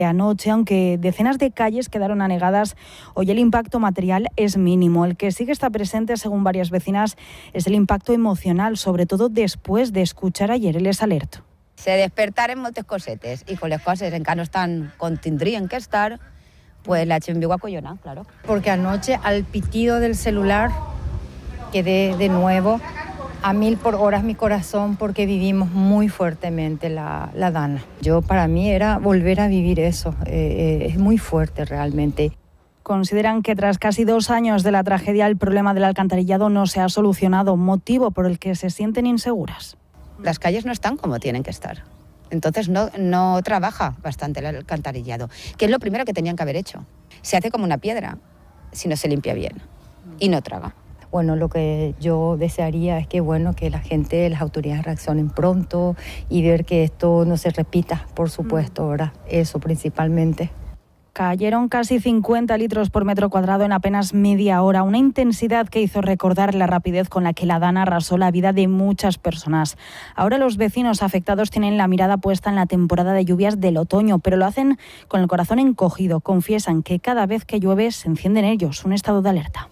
Anoche, aunque decenas de calles quedaron anegadas, hoy el impacto material es mínimo. El que sí que está presente, según varias vecinas, es el impacto emocional, sobre todo después de escuchar ayer el alerta. Se despertaren moltes cosetes i con les coses encara no estan com tindrien que estar, pues la gent viu acollonada, claro. Porque anoche al pitido del celular quedé de nuevo a 1000 por hora mi corazón porque vivimos muy fuertemente la Dana. Para mí era volver a vivir eso, es muy fuerte realmente. Consideran que tras casi 2 años de la tragedia el problema del alcantarillado no se ha solucionado, motivo por el que se sienten inseguras. Las calles no están como tienen que estar, entonces no trabaja bastante el alcantarillado, que es lo primero que tenían que haber hecho. Se hace como una piedra si no se limpia bien y no traga. Bueno, lo que yo desearía es que la gente, las autoridades reaccionen pronto y ver que esto no se repita, por supuesto, ¿verdad? Eso principalmente. Cayeron casi 50 litros por metro cuadrado en apenas media hora, una intensidad que hizo recordar la rapidez con la que la Dana arrasó la vida de muchas personas. Ahora los vecinos afectados tienen la mirada puesta en la temporada de lluvias del otoño, pero lo hacen con el corazón encogido. Confiesan que cada vez que llueve se enciende en ellos un estado de alerta.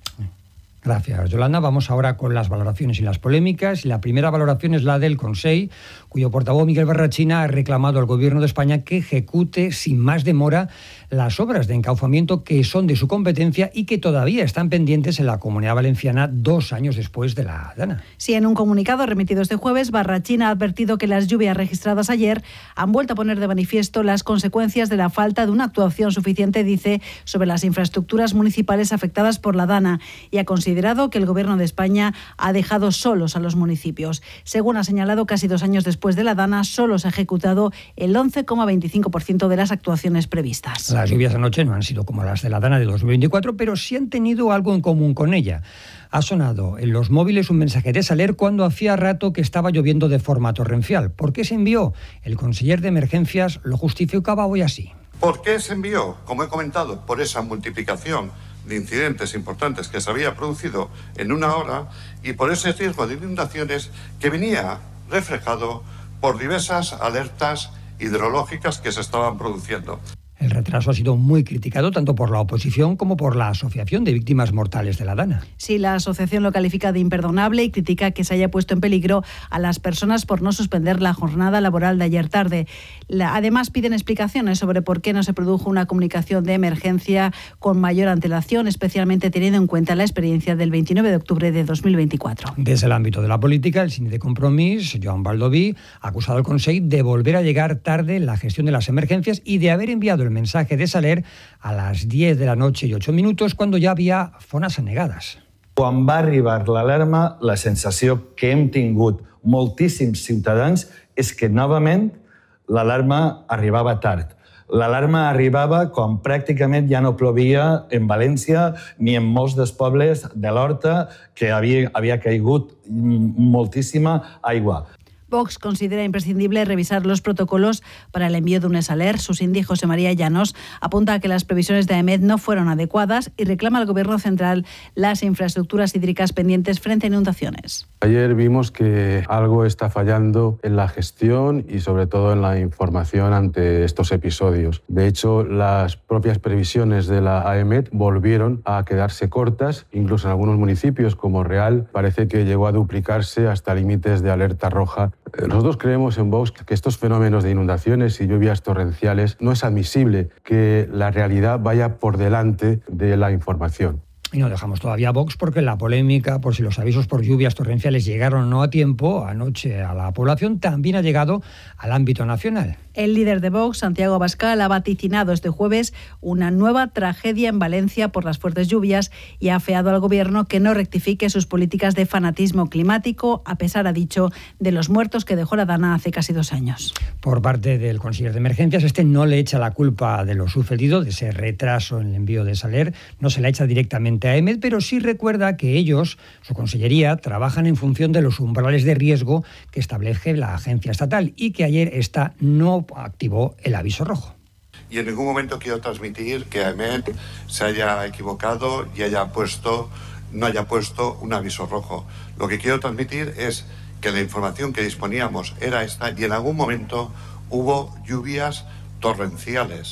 Gracias, Yolanda. Vamos ahora con las valoraciones y las polémicas. La primera valoración es la del Consell, cuyo portavoz Miguel Barrachina ha reclamado al Gobierno de España que ejecute sin más demora las obras de encauzamiento que son de su competencia y que todavía están pendientes en la Comunidad Valenciana 2 años después de la Dana. Sí, en un comunicado remitido este jueves, Barrachina ha advertido que las lluvias registradas ayer han vuelto a poner de manifiesto las consecuencias de la falta de una actuación suficiente, dice, sobre las infraestructuras municipales afectadas por la Dana y ha considerado que el Gobierno de España ha dejado solos a los municipios. Según ha señalado, casi 2 años después de la Dana, solo se ha ejecutado el 11,25% de las actuaciones previstas. Las lluvias anoche no han sido como las de la Dana de 2024, pero sí han tenido algo en común con ella. Ha sonado en los móviles un mensaje de Saler cuando hacía rato que estaba lloviendo de forma torrencial. ¿Por qué se envió? El conseller de Emergencias lo justificaba hoy así. ¿Por qué se envió? Como he comentado, por esa multiplicación de incidentes importantes que se había producido en una hora y por ese riesgo de inundaciones que venía reflejado por diversas alertas hidrológicas que se estaban produciendo. El retraso ha sido muy criticado tanto por la oposición como por la Asociación de Víctimas Mortales de la Dana. Sí, la asociación lo califica de imperdonable y critica que se haya puesto en peligro a las personas por no suspender la jornada laboral de ayer tarde. Además, piden explicaciones sobre por qué no se produjo una comunicación de emergencia con mayor antelación, especialmente teniendo en cuenta la experiencia del 29 de octubre de 2024. Desde el ámbito de la política, el Síndic de Compromís, Joan Baldoví, ha acusado al Consell de volver a llegar tarde en la gestión de las emergencias y de haber enviado el mensaje de Saler a las 10 de la noche y 8 minutos cuando ja havia zones anegades. Quan va arribar l'alarma, la sensació que hem tingut moltíssims ciutadans és que novament l'alarma arribava tard. L'alarma arribava quan pràcticament ja no plovia en València ni en molts dels pobles de l'Horta, que havia caigut moltíssima aigua. Vox considera imprescindible revisar los protocolos para el envío de un Saler. Su síndic José María Llanos apunta a que las previsiones de AEMET no fueron adecuadas y reclama al Gobierno central las infraestructuras hídricas pendientes frente a inundaciones. Ayer vimos que algo está fallando en la gestión y sobre todo en la información ante estos episodios. De hecho, las propias previsiones de la AEMET volvieron a quedarse cortas, incluso en algunos municipios como Real parece que llegó a duplicarse hasta límites de alerta roja. Nosotros creemos en Vox que estos fenómenos de inundaciones y lluvias torrenciales no es admisible que la realidad vaya por delante de la información. Y no dejamos todavía a Vox porque la polémica por si los avisos por lluvias torrenciales llegaron o no a tiempo anoche a la población también ha llegado al ámbito nacional. El líder de Vox, Santiago Abascal, ha vaticinado este jueves una nueva tragedia en Valencia por las fuertes lluvias y ha afeado al Gobierno que no rectifique sus políticas de fanatismo climático, a pesar, ha dicho, de los muertos que dejó la Dana hace casi 2 años. Por parte del consejero de Emergencias, no le echa la culpa de lo sucedido, de ese retraso en el envío de Saler, no se la echa directamente a AEMET, pero sí recuerda que ellos, su consellería, trabajan en función de los umbrales de riesgo que establece la agencia estatal y que ayer esta no activó el aviso rojo. Y en ningún momento quiero transmitir que AEMET se haya equivocado y no haya puesto un aviso rojo. Lo que quiero transmitir es que la información que disponíamos era esta y en algún momento hubo lluvias torrenciales.